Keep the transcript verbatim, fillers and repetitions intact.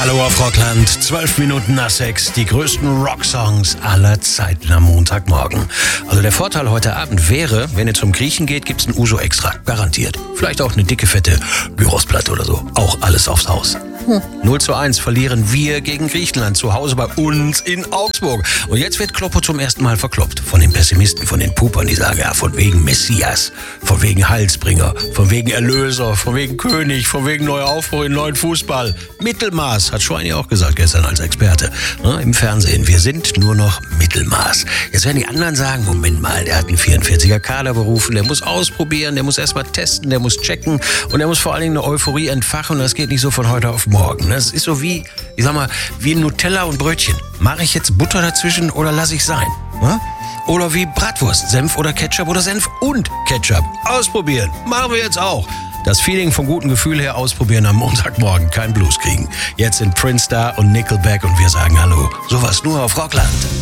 Hallo auf Rockland, zwölf Minuten nach sechs, die größten Rocksongs aller Zeiten am Montagmorgen. Also der Vorteil heute Abend wäre, wenn ihr zum Griechen geht, gibt's ein Uso extra, garantiert. Vielleicht auch eine dicke, fette Gyrosplatte oder so, auch alles aufs Haus. Hm. null zu eins verlieren wir gegen Griechenland zu Hause bei uns in Augsburg. Und jetzt wird Kloppo zum ersten Mal verkloppt von den Pessimisten, von den Pupern, die sagen, ja, von wegen Messias, von wegen Heilsbringer, von wegen Erlöser, von wegen König, von wegen neuer Aufbruch in neuen Fußball. Mittelmaß, hat Schweini auch gesagt gestern als Experte, ne, im Fernsehen. Wir sind nur noch Mittelmaß. Jetzt werden die anderen sagen, Moment mal, der hat einen vierundvierziger Kader berufen, der muss ausprobieren, der muss erstmal testen, der muss checken und der muss vor allen Dingen eine Euphorie entfachen. Und das geht nicht so von heute auf morgen. Das ist so wie, ich sag mal, wie Nutella und Brötchen. Mache ich jetzt Butter dazwischen oder lasse ich sein? Ne? Oder wie Bratwurst, Senf oder Ketchup oder Senf und Ketchup. Ausprobieren. Machen wir jetzt auch. Das Feeling vom guten Gefühl her ausprobieren am Montagmorgen. Kein Blues kriegen. Jetzt sind Prince da und Nickelback und wir sagen Hallo. Sowas nur auf Rockland.